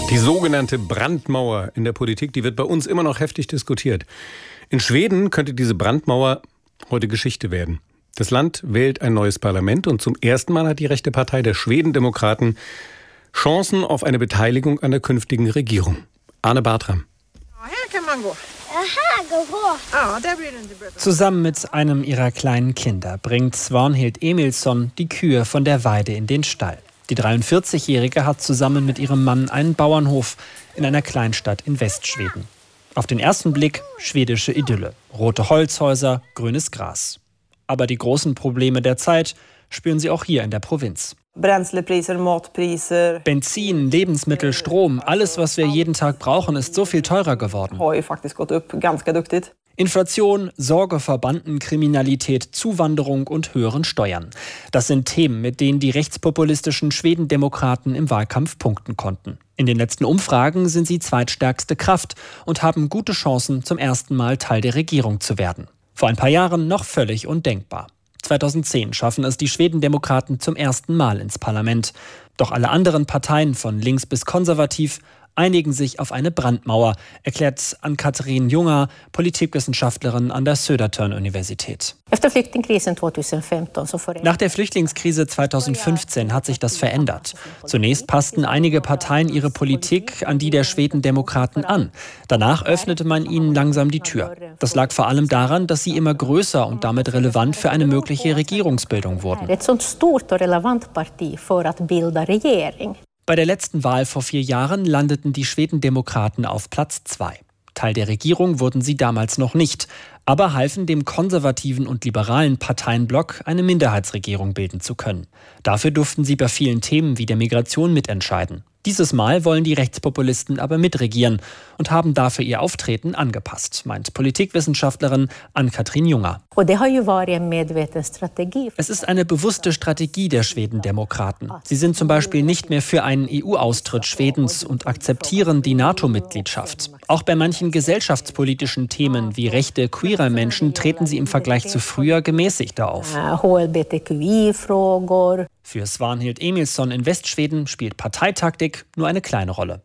Die sogenannte Brandmauer in der Politik, die wird bei uns immer noch heftig diskutiert. In Schweden könnte diese Brandmauer heute Geschichte werden. Das Land wählt ein neues Parlament und zum ersten Mal hat die rechte Partei der Schwedendemokraten Chancen auf eine Beteiligung an der künftigen Regierung. Arne Bartram. Zusammen mit einem ihrer kleinen Kinder bringt Svanhild Emilsson die Kühe von der Weide in den Stall. Die 43-Jährige hat zusammen mit ihrem Mann einen Bauernhof in einer Kleinstadt in Westschweden. Auf den ersten Blick schwedische Idylle. Rote Holzhäuser, grünes Gras. Aber die großen Probleme der Zeit spüren sie auch hier in der Provinz. Benzin, Lebensmittel, Strom, alles, was wir jeden Tag brauchen, ist so viel teurer geworden. Inflation, Sorge vor Bandenkriminalität, Zuwanderung und höheren Steuern. Das sind Themen, mit denen die rechtspopulistischen Schwedendemokraten im Wahlkampf punkten konnten. In den letzten Umfragen sind sie zweitstärkste Kraft und haben gute Chancen, zum ersten Mal Teil der Regierung zu werden. Vor ein paar Jahren noch völlig undenkbar. 2010 schaffen es die Schwedendemokraten zum ersten Mal ins Parlament. Doch alle anderen Parteien von links bis konservativ einigen sich auf eine Brandmauer, erklärt Ann-Kathrin Junger, Politikwissenschaftlerin an der Södertörn-Universität. Nach der Flüchtlingskrise 2015 hat sich das verändert. Zunächst passten einige Parteien ihre Politik an die der Schwedendemokraten an. Danach öffnete man ihnen langsam die Tür. Das lag vor allem daran, dass sie immer größer und damit relevant für eine mögliche Regierungsbildung wurden. Bei der letzten Wahl vor 4 Jahren landeten die Schwedendemokraten auf Platz 2. Teil der Regierung wurden sie damals noch nicht, aber halfen dem konservativen und liberalen Parteienblock, eine Minderheitsregierung bilden zu können. Dafür durften sie bei vielen Themen wie der Migration mitentscheiden. Dieses Mal wollen die Rechtspopulisten aber mitregieren und haben dafür ihr Auftreten angepasst, meint Politikwissenschaftlerin Ann-Kathrin Junger. Es ist eine bewusste Strategie der Schwedendemokraten. Sie sind zum Beispiel nicht mehr für einen EU-Austritt Schwedens und akzeptieren die NATO-Mitgliedschaft. Auch bei manchen gesellschaftspolitischen Themen wie Rechte queerer Menschen treten sie im Vergleich zu früher gemäßigter auf. Für Svanhild Emilsson in Westschweden spielt Parteitaktik nur eine kleine Rolle.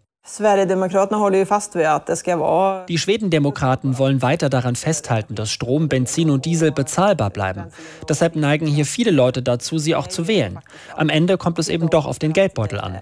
Die Schwedendemokraten wollen weiter daran festhalten, dass Strom, Benzin und Diesel bezahlbar bleiben. Deshalb neigen hier viele Leute dazu, sie auch zu wählen. Am Ende kommt es eben doch auf den Geldbeutel an.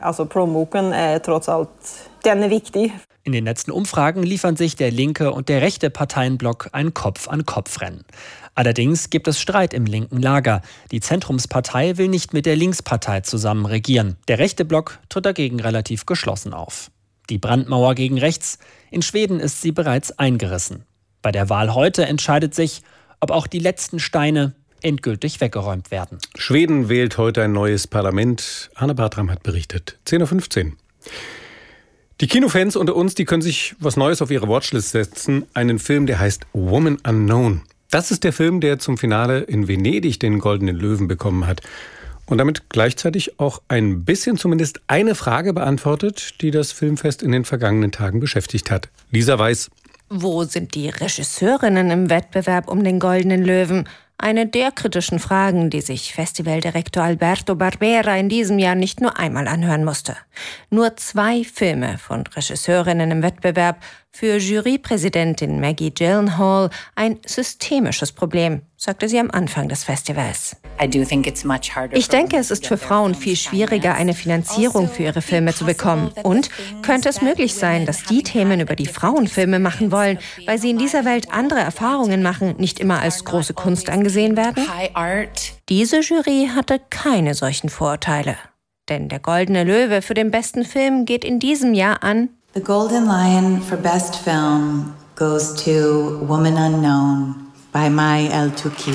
In den letzten Umfragen liefern sich der linke und der rechte Parteienblock ein Kopf-an-Kopf-Rennen. Allerdings gibt es Streit im linken Lager. Die Zentrumspartei will nicht mit der Linkspartei zusammen regieren. Der rechte Block tritt dagegen relativ geschlossen auf. Die Brandmauer gegen rechts, in Schweden ist sie bereits eingerissen. Bei der Wahl heute entscheidet sich, ob auch die letzten Steine endgültig weggeräumt werden. Schweden wählt heute ein neues Parlament. Arne Bartram hat berichtet. 10:15 Uhr. Die Kinofans unter uns, die können sich was Neues auf ihre Watchlist setzen. Einen Film, der heißt Woman Unknown. Das ist der Film, der zum Finale in Venedig den Goldenen Löwen bekommen hat. Und damit gleichzeitig auch ein bisschen zumindest eine Frage beantwortet, die das Filmfest in den vergangenen Tagen beschäftigt hat. Lisa Weiß. Wo sind die Regisseurinnen im Wettbewerb um den Goldenen Löwen? Eine der kritischen Fragen, die sich Festivaldirektor Alberto Barbera in diesem Jahr nicht nur einmal anhören musste. Nur 2 Filme von Regisseurinnen im Wettbewerb, für Jurypräsidentin Maggie Gyllenhaal ein systemisches Problem, sagte sie am Anfang des Festivals. Ich denke, es ist für Frauen viel schwieriger, eine Finanzierung für ihre Filme zu bekommen. Und könnte es möglich sein, dass die Themen, über die Frauen Filme machen wollen, weil sie in dieser Welt andere Erfahrungen machen, nicht immer als große Kunst angesehen werden? Diese Jury hatte keine solchen Vorurteile. Denn der Goldene Löwe für den besten Film geht in diesem Jahr an The Golden Lion for Best Film goes to Woman Unknown by May El-Touki.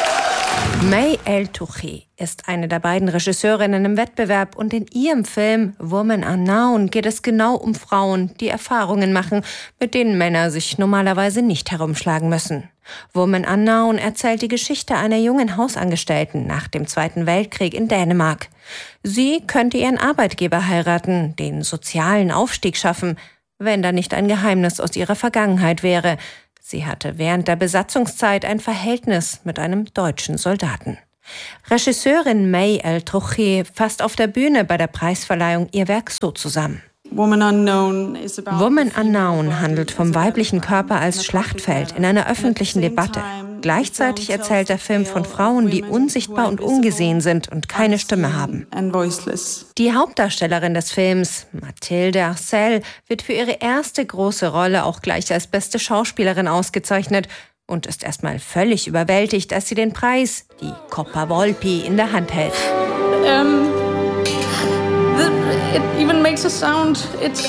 May El-Touki ist eine der beiden Regisseurinnen im Wettbewerb und in ihrem Film Woman Unknown geht es genau um Frauen, die Erfahrungen machen, mit denen Männer sich normalerweise nicht herumschlagen müssen. Woman Unknown erzählt die Geschichte einer jungen Hausangestellten nach dem Zweiten Weltkrieg in Dänemark. Sie könnte ihren Arbeitgeber heiraten, den sozialen Aufstieg schaffen, wenn da nicht ein Geheimnis aus ihrer Vergangenheit wäre. Sie hatte während der Besatzungszeit ein Verhältnis mit einem deutschen Soldaten. Regisseurin May El-Touki fasst auf der Bühne bei der Preisverleihung ihr Werk so zusammen. Woman Unknown handelt vom weiblichen Körper als Schlachtfeld in einer öffentlichen Debatte. Gleichzeitig erzählt der Film von Frauen, die unsichtbar und ungesehen sind und keine Stimme haben. Die Hauptdarstellerin des Films, Mathilde Arcel, wird für ihre erste große Rolle auch gleich als beste Schauspielerin ausgezeichnet und ist erstmal völlig überwältigt, als sie den Preis, die Coppa Volpi, in der Hand hält. It even makes a sound.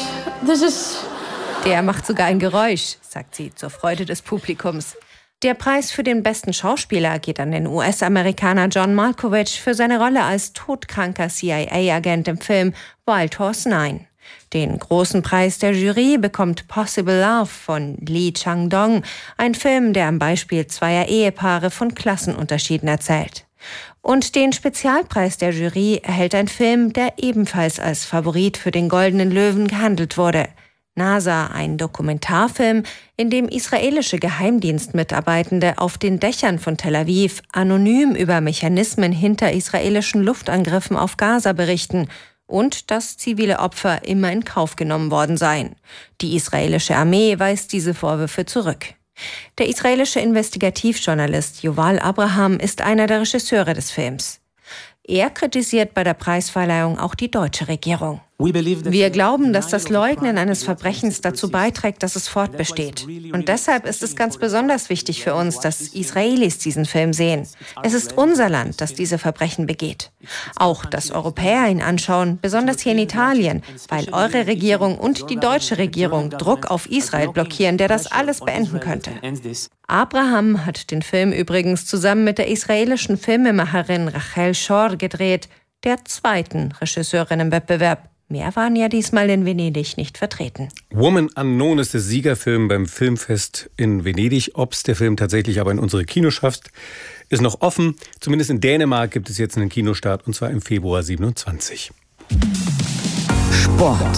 Der macht sogar ein Geräusch, sagt sie zur Freude des Publikums. Der Preis für den besten Schauspieler geht an den US-Amerikaner John Malkovich für seine Rolle als todkranker CIA-Agent im Film Wild Horse 9. Den großen Preis der Jury bekommt Possible Love von Lee Chang-dong, ein Film, der am Beispiel zweier Ehepaare von Klassenunterschieden erzählt. Und den Spezialpreis der Jury erhält ein Film, der ebenfalls als Favorit für den Goldenen Löwen gehandelt wurde. NASA, ein Dokumentarfilm, in dem israelische Geheimdienstmitarbeitende auf den Dächern von Tel Aviv anonym über Mechanismen hinter israelischen Luftangriffen auf Gaza berichten und dass zivile Opfer immer in Kauf genommen worden seien. Die israelische Armee weist diese Vorwürfe zurück. Der israelische Investigativjournalist Yuval Abraham ist einer der Regisseure des Films. Er kritisiert bei der Preisverleihung auch die deutsche Regierung. Wir glauben, dass das Leugnen eines Verbrechens dazu beiträgt, dass es fortbesteht. Und deshalb ist es ganz besonders wichtig für uns, dass Israelis diesen Film sehen. Es ist unser Land, das diese Verbrechen begeht. Auch, dass Europäer ihn anschauen, besonders hier in Italien, weil eure Regierung und die deutsche Regierung Druck auf Israel blockieren, der das alles beenden könnte. Abraham hat den Film übrigens zusammen mit der israelischen Filmemacherin Rachel Shor gedreht, der zweiten Regisseurin im Wettbewerb. Mehr waren ja diesmal in Venedig nicht vertreten. Woman Unknown ist der Siegerfilm beim Filmfest in Venedig. Ob es der Film tatsächlich aber in unsere Kinos schafft, ist noch offen. Zumindest in Dänemark gibt es jetzt einen Kinostart, und zwar im Februar 27. Sport.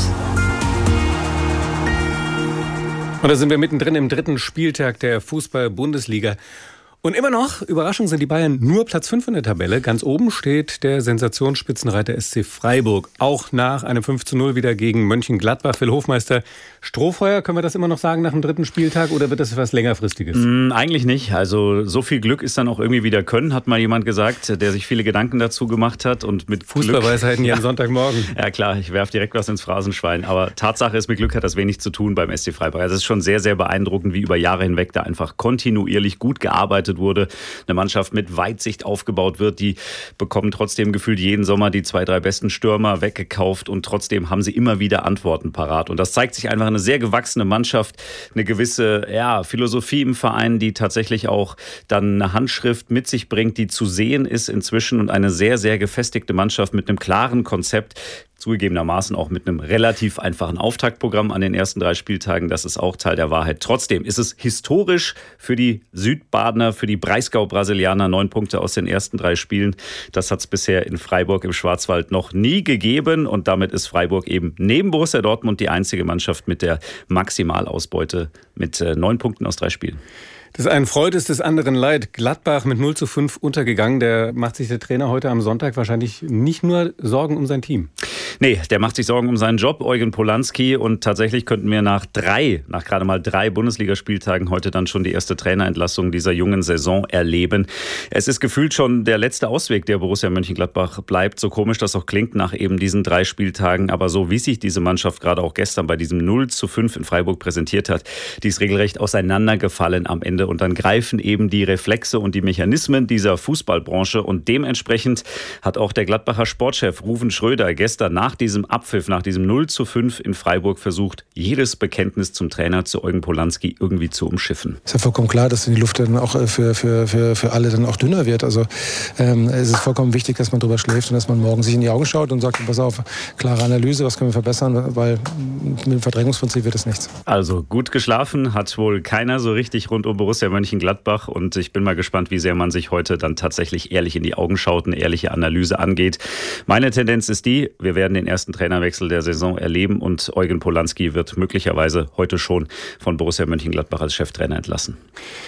Und da sind wir mittendrin im 3. Spieltag der Fußball-Bundesliga. Und immer noch, Überraschung, sind die Bayern nur Platz 5 in der Tabelle. Ganz oben steht der Sensationsspitzenreiter SC Freiburg. Auch nach einem 5:0 wieder gegen Mönchengladbach. Phil Hofmeister, Strohfeuer, können wir das immer noch sagen nach dem 3. Spieltag, oder wird das etwas längerfristiges? Eigentlich nicht. Also so viel Glück ist dann auch irgendwie wieder Können, hat mal jemand gesagt, der sich viele Gedanken dazu gemacht hat. Und mit Fußballweisheiten hier am Sonntagmorgen. Ja klar, ich werfe direkt was ins Phrasenschwein. Aber Tatsache ist, mit Glück hat das wenig zu tun beim SC Freiburg. Also es ist schon sehr, sehr beeindruckend, wie über Jahre hinweg da einfach kontinuierlich gut gearbeitet wurde. Eine Mannschaft mit Weitsicht aufgebaut wird, die bekommen trotzdem gefühlt jeden Sommer die 2, 3 besten Stürmer weggekauft und trotzdem haben sie immer wieder Antworten parat. Und das zeigt sich einfach eine sehr gewachsene Mannschaft, eine gewisse Philosophie im Verein, die tatsächlich auch dann eine Handschrift mit sich bringt, die zu sehen ist inzwischen, und eine sehr, sehr gefestigte Mannschaft mit einem klaren Konzept. Zugegebenermaßen auch mit einem relativ einfachen Auftaktprogramm an den ersten 3 Spieltagen. Das ist auch Teil der Wahrheit. Trotzdem ist es historisch für die Südbadener, für die Breisgau-Brasilianer. 9 Punkte aus den ersten 3 Spielen. Das hat es bisher in Freiburg im Schwarzwald noch nie gegeben. Und damit ist Freiburg eben neben Borussia Dortmund die einzige Mannschaft mit der Maximalausbeute mit 9 Punkten aus 3 Spielen. Des einen Freude ist des anderen Leid. Gladbach mit 0:5 untergegangen. Der macht sich der Trainer heute am Sonntag wahrscheinlich nicht nur Sorgen um sein Team. Nee, der macht sich Sorgen um seinen Job, Eugen Polanski. Und tatsächlich könnten wir nach gerade mal 3 Bundesligaspieltagen heute dann schon die erste Trainerentlassung dieser jungen Saison erleben. Es ist gefühlt schon der letzte Ausweg, der Borussia Mönchengladbach bleibt. So komisch das auch klingt nach eben diesen 3 Spieltagen. Aber so wie sich diese Mannschaft gerade auch gestern bei diesem 0:5 in Freiburg präsentiert hat, die ist regelrecht auseinandergefallen am Ende. Und dann greifen eben die Reflexe und die Mechanismen dieser Fußballbranche. Und dementsprechend hat auch der Gladbacher Sportchef Ruven Schröder gestern nach diesem Abpfiff, nach diesem 0:5 in Freiburg versucht, jedes Bekenntnis zum Trainer, zu Eugen Polanski, irgendwie zu umschiffen. Es ist ja vollkommen klar, dass die Luft dann auch für alle dann auch dünner wird. Also es ist vollkommen wichtig, dass man drüber schläft und dass man morgen sich in die Augen schaut und sagt, pass auf, klare Analyse, was können wir verbessern, weil mit dem Verdrängungsprinzip wird es nichts. Also gut geschlafen hat wohl keiner so richtig rund um Borussia Mönchengladbach, und ich bin mal gespannt, wie sehr man sich heute dann tatsächlich ehrlich in die Augen schaut, eine ehrliche Analyse angeht. Meine Tendenz ist die, wir werden den ersten Trainerwechsel der Saison erleben und Eugen Polanski wird möglicherweise heute schon von Borussia Mönchengladbach als Cheftrainer entlassen.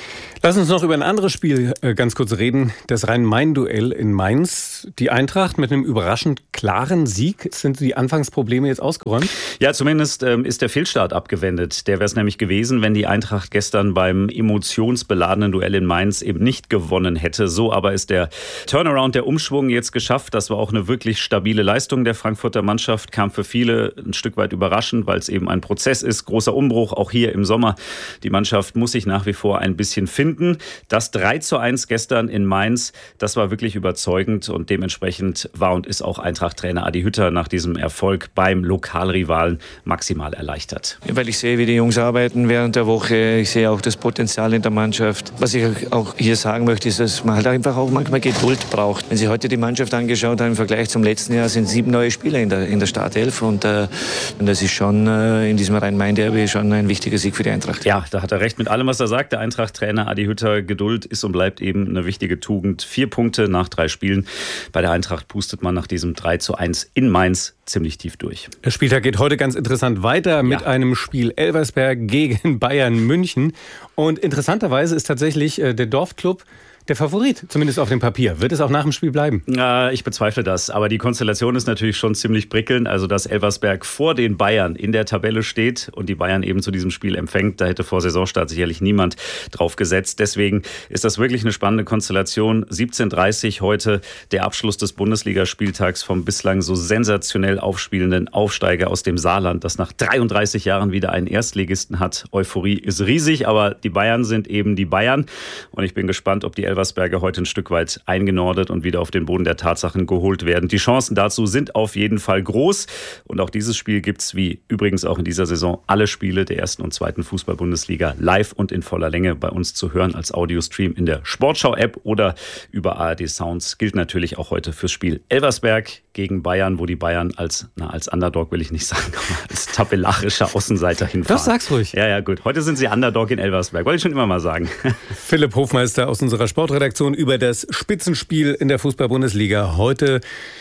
Lass uns noch über ein anderes Spiel ganz kurz reden. Das Rhein-Main-Duell in Mainz. Die Eintracht mit einem überraschend klaren Sieg. Sind die Anfangsprobleme jetzt ausgeräumt? Ja, zumindest ist der Fehlstart abgewendet. Der wäre es nämlich gewesen, wenn die Eintracht gestern beim emotionsbeladenen Duell in Mainz eben nicht gewonnen hätte. So aber ist der Turnaround, der Umschwung jetzt geschafft. Das war auch eine wirklich stabile Leistung der Frankfurter Mannschaft. Kam für viele ein Stück weit überraschend, weil es eben ein Prozess ist. Großer Umbruch, auch hier im Sommer. Die Mannschaft muss sich nach wie vor ein bisschen finden. Das 3:1 gestern in Mainz, das war wirklich überzeugend und dementsprechend war und ist auch Eintracht-Trainer Adi Hütter nach diesem Erfolg beim Lokalrivalen maximal erleichtert. Weil ich sehe, wie die Jungs arbeiten während der Woche. Ich sehe auch das Potenzial in der Mannschaft. Was ich auch hier sagen möchte, ist, dass man halt einfach auch manchmal Geduld braucht. Wenn Sie heute die Mannschaft angeschaut haben, im Vergleich zum letzten Jahr sind 7 neue Spieler in der Startelf und das ist schon in diesem Rhein-Main-Derby schon ein wichtiger Sieg für die Eintracht. Ja, da hat er recht mit allem, was er sagt. Der Eintracht-Trainer Adi Hütter, Geduld ist und bleibt eben eine wichtige Tugend. 4 Punkte nach 3 Spielen. Bei der Eintracht pustet man nach diesem 3:1 in Mainz ziemlich tief durch. Der Spieltag geht heute ganz interessant weiter mit einem Spiel Elversberg gegen Bayern München. Und interessanterweise ist tatsächlich der Dorfclub der Favorit, zumindest auf dem Papier. Wird es auch nach dem Spiel bleiben? Ich bezweifle das. Aber die Konstellation ist natürlich schon ziemlich prickelnd. Also, dass Elversberg vor den Bayern in der Tabelle steht und die Bayern eben zu diesem Spiel empfängt, da hätte vor Saisonstart sicherlich niemand drauf gesetzt. Deswegen ist das wirklich eine spannende Konstellation. 17:30 heute der Abschluss des Bundesligaspieltags vom bislang so sensationell aufspielenden Aufsteiger aus dem Saarland, das nach 33 Jahren wieder einen Erstligisten hat. Euphorie ist riesig, aber die Bayern sind eben die Bayern. Und ich bin gespannt, ob die Elversberger heute ein Stück weit eingenordet und wieder auf den Boden der Tatsachen geholt werden. Die Chancen dazu sind auf jeden Fall groß. Und auch dieses Spiel gibt es, wie übrigens auch in dieser Saison, alle Spiele der 1. und 2. Fußball-Bundesliga live und in voller Länge bei uns zu hören als Audiostream in der Sportschau-App oder über ARD Sounds. Gilt natürlich auch heute fürs Spiel Elversberg gegen Bayern, wo die Bayern als Underdog will ich nicht sagen, aber als tabellarischer Außenseiter hinfahren. Das sag's ruhig. Ja, gut. Heute sind sie Underdog in Elversberg. Wollte ich schon immer mal sagen. Philipp Hofmeister aus unserer Sportredaktion über das Spitzenspiel in der Fußball-Bundesliga. Heute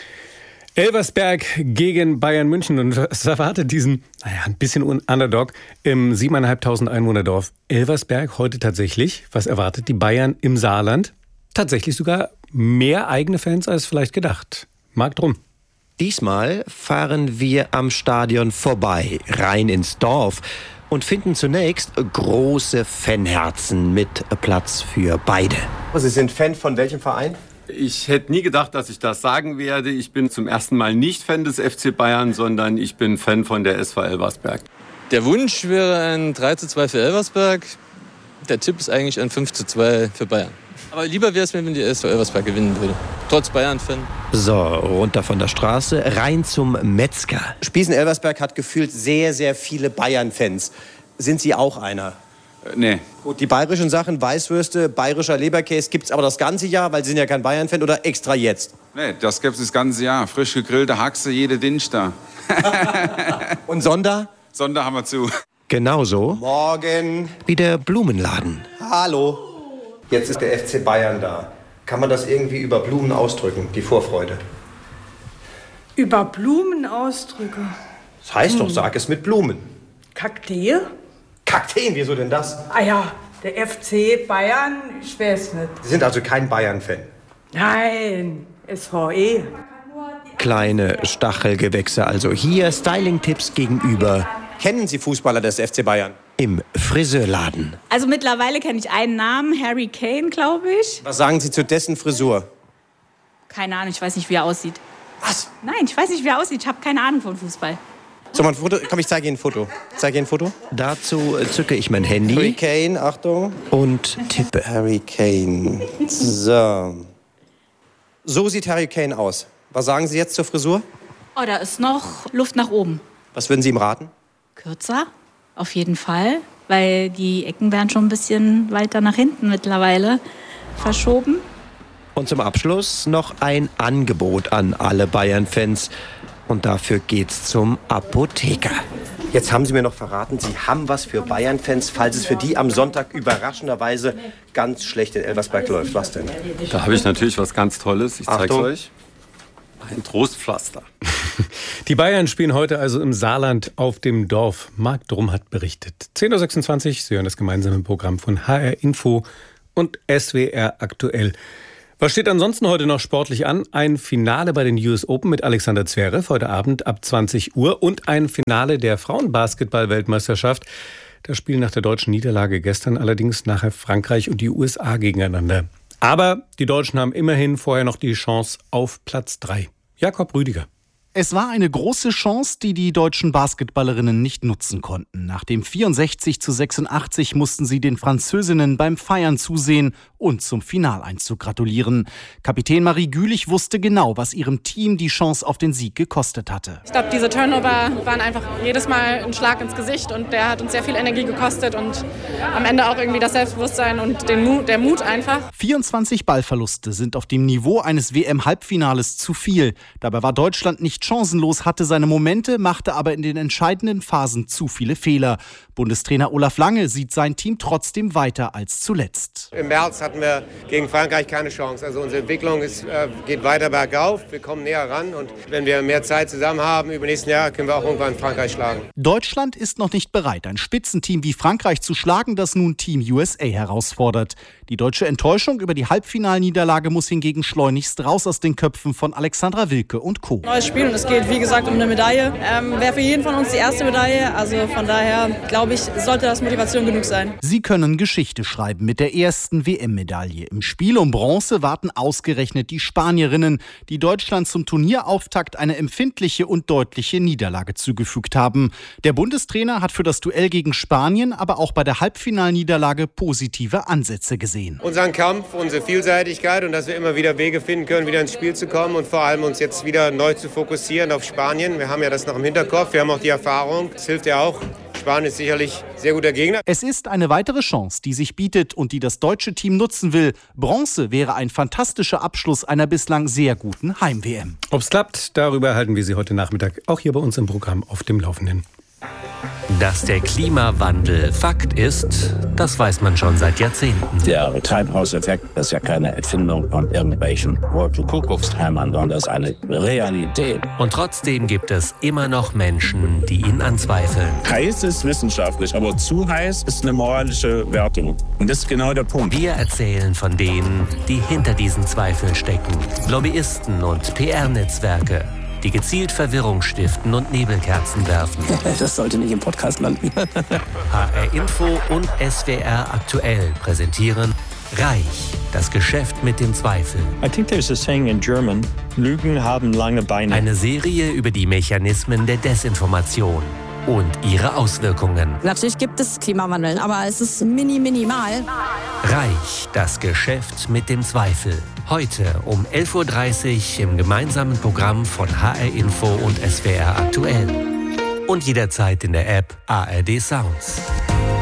Elversberg gegen Bayern München. Und es erwartet diesen, ein bisschen Underdog im 7.500 Einwohnerdorf Elversberg heute tatsächlich. Was erwartet die Bayern im Saarland? Tatsächlich sogar mehr eigene Fans als vielleicht gedacht. Marc Drum. Diesmal fahren wir am Stadion vorbei, rein ins Dorf und finden zunächst große Fanherzen mit Platz für beide. Sie sind Fan von welchem Verein? Ich hätte nie gedacht, dass ich das sagen werde. Ich bin zum ersten Mal nicht Fan des FC Bayern, sondern ich bin Fan von der SV Elversberg. Der Wunsch wäre ein 3:2 für Elversberg. Der Tipp ist eigentlich ein 5:2 für Bayern. Aber lieber wäre es mir, wenn die SV Elversberg gewinnen würde. Trotz Bayern-Fan. So, runter von der Straße, rein zum Metzger. Spießen-Elversberg hat gefühlt sehr, sehr viele Bayern-Fans. Sind Sie auch einer? Nee. Gut, die bayerischen Sachen, Weißwürste, bayerischer Leberkäse, gibt es aber das ganze Jahr, weil Sie sind ja kein Bayern-Fan, oder extra jetzt? Nee, das gibt es das ganze Jahr. Frisch gegrillte Haxe, jede Dienstag. Und Sonder? Sonder haben wir zu. Genauso Morgen. wie der Blumenladen. Hallo. Jetzt ist der FC Bayern da. Kann man das irgendwie über Blumen ausdrücken, die Vorfreude? Über Blumen ausdrücken? Das heißt doch, sag es mit Blumen. Kakteen? Kakteen, wieso denn das? Ah ja, der FC Bayern, ich weiß nicht. Sie sind also kein Bayern-Fan? Nein, SVE. Kleine Stachelgewächse, also hier Styling-Tipps gegenüber. Kennen Sie Fußballer des FC Bayern? Im Friseurladen. Also mittlerweile kenne ich einen Namen, Harry Kane, glaube ich. Was sagen Sie zu dessen Frisur? Keine Ahnung, ich weiß nicht, wie er aussieht. Was? Nein, ich weiß nicht, wie er aussieht. Ich habe keine Ahnung von Fußball. So, mal ein Foto. Komm, ich zeige Ihnen ein Foto. Zeige Ihnen ein Foto. Dazu zücke ich mein Handy. Harry Kane, Achtung. Und tippe. Harry Kane. So. So sieht Harry Kane aus. Was sagen Sie jetzt zur Frisur? Oh, da ist noch Luft nach oben. Was würden Sie ihm raten? Kürzer, auf jeden Fall. Weil die Ecken werden schon ein bisschen weiter nach hinten mittlerweile verschoben. Und zum Abschluss noch ein Angebot an alle Bayern-Fans. Und dafür geht's zum Apotheker. Jetzt haben Sie mir noch verraten, Sie haben was für Bayern-Fans, falls es für die am Sonntag überraschenderweise ganz schlecht in Elversberg läuft. Was denn? Da habe ich natürlich was ganz Tolles. Ich zeige es Achtung. euch. Ein Trostpflaster. Die Bayern spielen heute also im Saarland auf dem Dorf. Marc Drum hat berichtet. 10.26 Uhr, Sie hören das gemeinsame Programm von HR Info und SWR aktuell. Was steht ansonsten heute noch sportlich an? Ein Finale bei den US Open mit Alexander Zverev heute Abend ab 20 Uhr und ein Finale der Frauenbasketball-Weltmeisterschaft. Das Spiel nach der deutschen Niederlage gestern allerdings nachher Frankreich und die USA gegeneinander. Aber die Deutschen haben immerhin vorher noch die Chance auf Platz 3. Jakob Rüdiger. Es war eine große Chance, die die deutschen Basketballerinnen nicht nutzen konnten. Nach dem 64:86 mussten sie den Französinnen beim Feiern zusehen und zum Finaleinzug gratulieren. Kapitän Marie Gülich wusste genau, was ihrem Team die Chance auf den Sieg gekostet hatte. Ich glaube, diese Turnover waren einfach jedes Mal ein Schlag ins Gesicht und der hat uns sehr viel Energie gekostet und am Ende auch irgendwie das Selbstbewusstsein und der Mut einfach. 24 Ballverluste sind auf dem Niveau eines WM-Halbfinales zu viel. Dabei war Deutschland nicht chancenlos, hatte seine Momente, machte aber in den entscheidenden Phasen zu viele Fehler. Bundestrainer Olaf Lange sieht sein Team trotzdem weiter als zuletzt. Im März hatten wir gegen Frankreich keine Chance. Also unsere Entwicklung geht weiter bergauf. Wir kommen näher ran und wenn wir mehr Zeit zusammen haben, über nächsten Jahr können wir auch irgendwann Frankreich schlagen. Deutschland ist noch nicht bereit, ein Spitzenteam wie Frankreich zu schlagen, das nun Team USA herausfordert. Die deutsche Enttäuschung über die Halbfinalniederlage muss hingegen schleunigst raus aus den Köpfen von Alexandra Wilke und Co. Neues Spiel und es geht, wie gesagt, um eine Medaille. Wäre für jeden von uns die erste Medaille. Also von daher, glaube ich, sollte das Motivation genug sein. Sie können Geschichte schreiben mit der ersten WM-Medaille. Im Spiel um Bronze warten ausgerechnet die Spanierinnen, die Deutschland zum Turnierauftakt eine empfindliche und deutliche Niederlage zugefügt haben. Der Bundestrainer hat für das Duell gegen Spanien, aber auch bei der Halbfinalniederlage positive Ansätze gesehen. Unseren Kampf, unsere Vielseitigkeit und dass wir immer wieder Wege finden können, wieder ins Spiel zu kommen und vor allem uns jetzt wieder neu zu fokussieren auf Spanien. Wir haben ja das noch im Hinterkopf, wir haben auch die Erfahrung, das hilft ja auch. Spanien ist sicherlich ein sehr guter Gegner. Es ist eine weitere Chance, die sich bietet und die das deutsche Team nutzen will. Bronze wäre ein fantastischer Abschluss einer bislang sehr guten Heim-WM. Ob es klappt, darüber halten wir Sie heute Nachmittag auch hier bei uns im Programm auf dem Laufenden. Dass der Klimawandel Fakt ist, das weiß man schon seit Jahrzehnten. Der Treibhauseffekt ist ja keine Erfindung von irgendwelchen Kuckuckshämmern, sondern das ist eine Realität. Und trotzdem gibt es immer noch Menschen, die ihn anzweifeln. Heiß ist wissenschaftlich, aber zu heiß ist eine moralische Wertung. Und das ist genau der Punkt. Wir erzählen von denen, die hinter diesen Zweifeln stecken. Lobbyisten und PR-Netzwerke, die gezielt Verwirrung stiften und Nebelkerzen werfen. Das sollte nicht im Podcast landen. HR Info und SWR aktuell präsentieren Reich, das Geschäft mit dem Zweifel. I think there's a saying in German, Lügen haben lange Beine. Eine Serie über die Mechanismen der Desinformation und ihre Auswirkungen. Natürlich gibt es Klimawandel, aber es ist minimal. Reich, das Geschäft mit dem Zweifel. Heute um 11.30 Uhr im gemeinsamen Programm von HR Info und SWR aktuell. Und jederzeit in der App ARD Sounds.